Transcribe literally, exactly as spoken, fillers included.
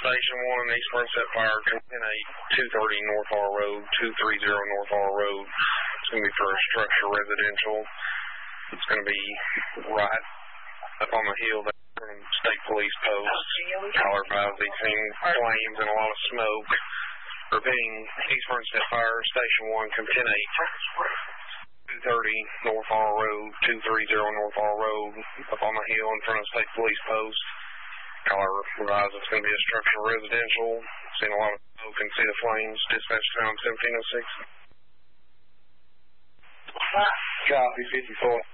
Station one, East Sunset Fire, ten eight, two thirty North R Road, two thirty North R Road. It's going to be for a structure residential. It's going to be right up on the hill there from State Police Post. Caller advised he's seen flames and a lot of smoke. Repeating, East Sunset Fire, Station one, come ten eight, two thirty North R Road, two thirty North R Road, up on the hill in front of State Police Post. Caller advised it's going to be a structure residential. Seen a lot of smoke and see the flames. Dispatch found seventeen oh six. Copy, fifty-four.